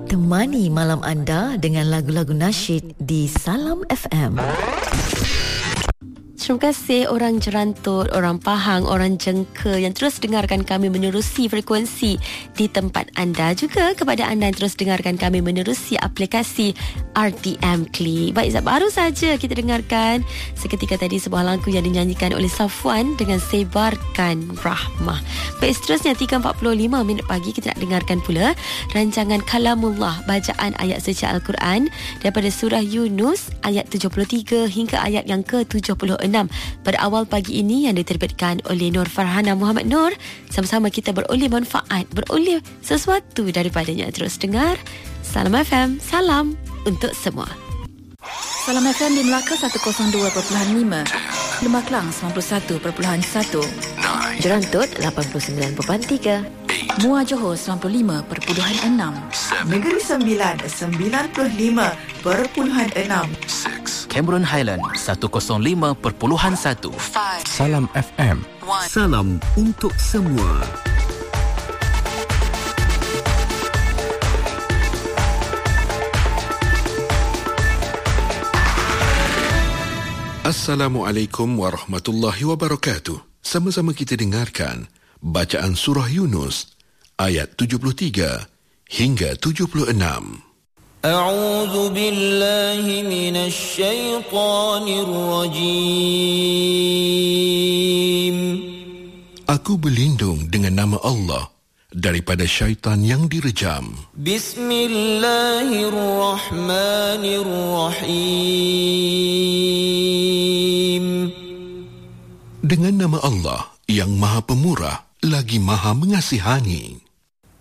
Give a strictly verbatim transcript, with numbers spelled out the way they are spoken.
Temani malam anda dengan lagu-lagu nasyid di Salam F M. Terima kasih orang Jerantut, orang Pahang, orang Jengka yang terus dengarkan kami menerusi frekuensi di tempat anda. Juga kepada anda yang terus dengarkan kami menerusi aplikasi R T M Klik. Baik, baru saja kita dengarkan seketika tadi sebuah lagu yang dinyanyikan oleh Safwan dengan Sebarkan Rahmah. Baik, seterusnya tiga empat puluh lima minit pagi kita nak dengarkan pula rancangan Kalamullah, bacaan ayat suci Al-Quran daripada surah Yunus ayat tujuh puluh tiga hingga ayat yang ke tujuh puluh enam pada awal pagi ini yang diterbitkan oleh Nur Farhana Muhammad Nur. Sama-sama kita beroleh manfaat, beroleh sesuatu daripadanya. Terus dengar Salam F M, salam untuk semua. Salam F M di Melaka seratus dua perpuluhan lima, Lembah Kelang sembilan puluh satu perpuluhan satu, Jerantut lapan puluh sembilan perpuluhan tiga, Muar Johor sembilan puluh lima perpuluhan enam, Negeri Sembilan sembilan puluh lima perpuluhan enam, Cameron Highland seratus lima perpuluhan satu. Salam F M, salam untuk semua. Assalamualaikum warahmatullahi wabarakatuh. Sama-sama kita dengarkan bacaan surah Yunus ayat tujuh puluh tiga hingga tujuh puluh enam. A'udzu billahi minasy syaithanir rajim. Aku berlindung dengan nama Allah daripada syaitan yang direjam. Bismillahirrahmanirrahim. Dengan nama Allah yang Maha Pemurah lagi Maha Mengasihani.